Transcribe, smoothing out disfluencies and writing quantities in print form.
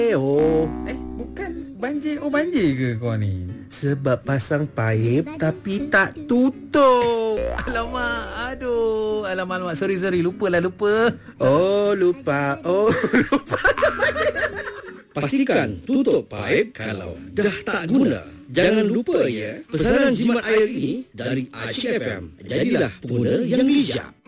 Bukan banjir. Oh, banjir ke kau ni? Sebab pasang paip tapi tak tutup. Alamak, aduh. Alamak. Sorry. Lupa. Oh, lupa. Pastikan tutup paip kalau dah tak guna. Jangan lupa ya, pesanan jimat air ini dari Asyik FM. Jadilah pengguna yang bijak.